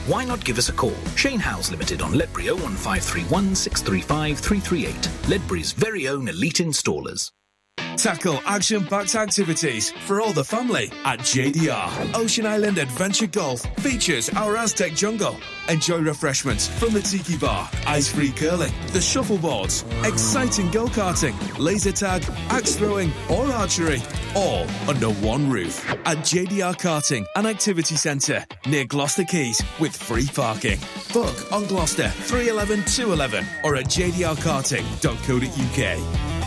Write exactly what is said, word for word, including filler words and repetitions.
why not give us a call? Shane Howes Limited on Ledbury oh one five three one, six three five, three three eight. Ledbury's very own elite installers. Tackle action-packed activities for all the family at J D R. Ocean Island Adventure Golf features our Aztec jungle. Enjoy refreshments from the tiki bar, ice-free curling, the shuffleboards, exciting go-karting, laser tag, axe throwing or archery, all under one roof at J D R Karting and Activity Centre near Gloucester Quays with free parking. Book on Gloucester three one one two one one or at j d r karting dot co dot u k.